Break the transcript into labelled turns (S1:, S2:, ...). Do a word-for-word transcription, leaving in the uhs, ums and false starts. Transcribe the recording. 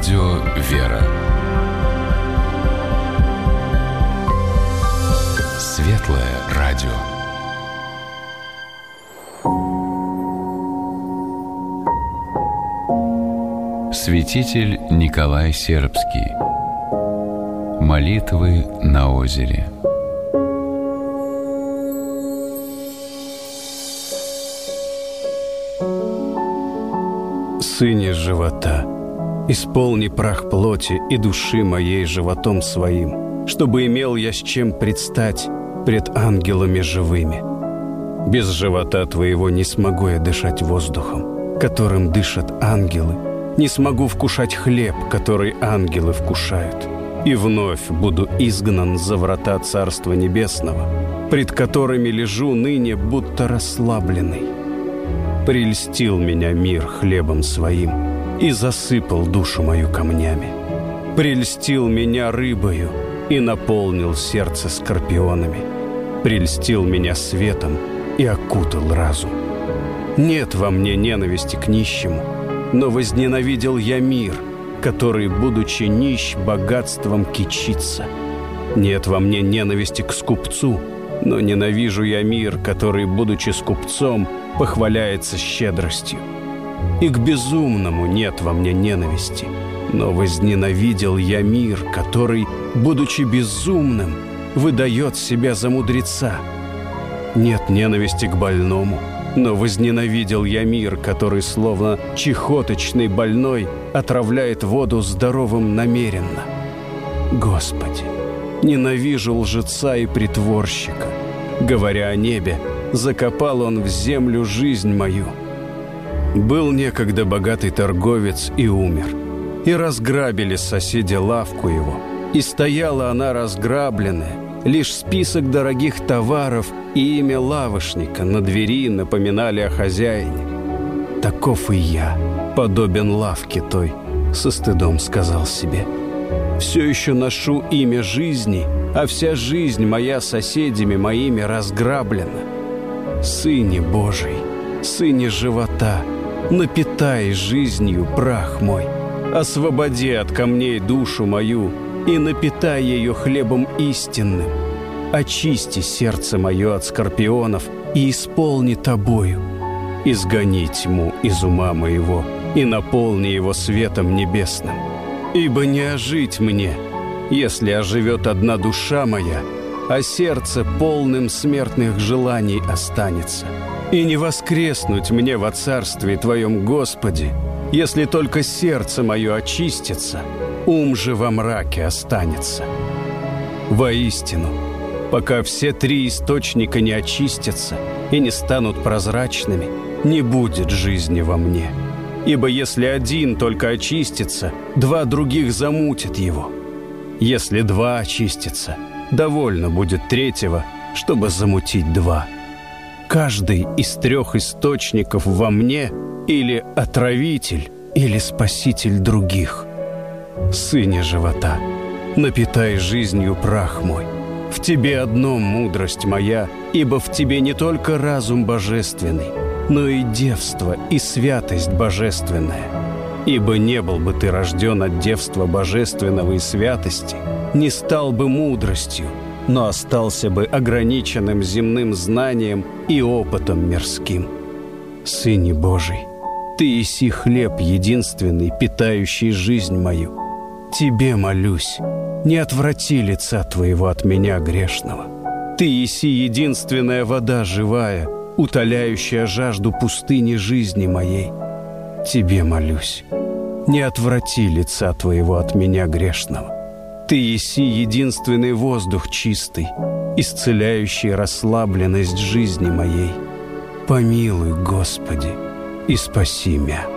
S1: Радио «Вера». Светлое радио. Святитель Николай Сербский. Молитвы на озере.
S2: Сыне живота, исполни прах плоти и души моей животом своим, чтобы имел я с чем предстать пред ангелами живыми. Без живота твоего не смогу я дышать воздухом, которым дышат ангелы, не смогу вкушать хлеб, который ангелы вкушают, и вновь буду изгнан за врата Царства Небесного, пред которыми лежу ныне будто расслабленный. Прельстил меня мир хлебом своим и засыпал душу мою камнями. Прельстил меня рыбою и наполнил сердце скорпионами. Прельстил меня светом и окутал разум. Нет во мне ненависти к нищему, но возненавидел я мир, который, будучи нищ, богатством кичится. Нет во мне ненависти к скупцу, но ненавижу я мир, который, будучи скупцом, похваляется щедростью. И к безумному нет во мне ненависти, но возненавидел я мир, который, будучи безумным, выдает себя за мудреца. Нет ненависти к больному, но возненавидел я мир, который, словно чехоточный больной, отравляет воду здоровым намеренно. Господи, ненавижу лжеца и притворщика. Говоря о небе, закопал он в землю жизнь мою. Был некогда богатый торговец и умер, и разграбили соседи лавку его, и стояла она разграбленная, лишь список дорогих товаров и имя лавошника на двери напоминали о хозяине. Таков и я, подобен лавке той, со стыдом сказал себе. Все еще ношу имя жизни, а вся жизнь моя соседями моими разграблена. Сыне Божий, Сыне живота, напитай жизнью прах мой, освободи от камней душу мою и напитай ее хлебом истинным. Очисти сердце мое от скорпионов и исполни тобою. Изгони тьму из ума моего и наполни его светом небесным. Ибо не ожить мне, если оживет одна душа моя, а сердце полным смертных желаний останется. И не воскреснуть мне во царстве Твоем, Господи, если только сердце мое очистится, ум же во мраке останется. Воистину, пока все три источника не очистятся и не станут прозрачными, не будет жизни во мне. Ибо если один только очистится, два других замутят его. Если два очистятся, довольно будет третьего, чтобы замутить два. Каждый из трех источников во мне или отравитель, или спаситель других. Сыне живота, напитай жизнью прах мой. В тебе одно мудрость моя, ибо в тебе не только разум божественный, но и девство и святость божественная. Ибо не был бы ты рожден от девства божественного и святости, не стал бы мудростью, но остался бы ограниченным земным знанием и опытом мирским. Сыне Божий, ты еси хлеб единственный, питающий жизнь мою. Тебе молюсь, не отврати лица твоего от меня грешного. Ты еси единственная вода живая, утоляющая жажду пустыни жизни моей. Тебе молюсь, не отврати лица твоего от меня грешного. Ты еси единственный воздух чистый, исцеляющий расслабленность жизни моей. Помилуй, Господи, и спаси мя.